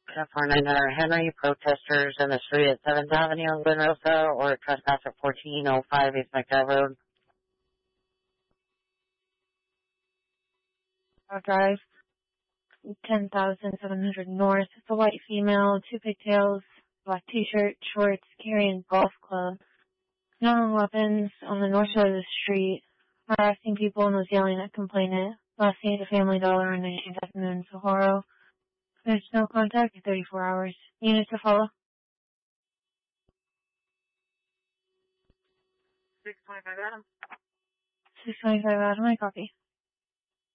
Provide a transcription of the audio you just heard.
499 Henry, protesters in the street at 7th Avenue in Glen Rosa, or trespass at 1405 East McDowell Road. Drive, 10,700 North. It's a white female, 2 pigtails, black t-shirt, shorts, carrying golf club. No weapons on the north side of the street, harassing people and was yelling at complainant. Last seen at the Family Dollar on 19th Avenue in Socorro. There's no contact in 34 hours. Units to follow. 625 Adam. 625 Adam, I copy.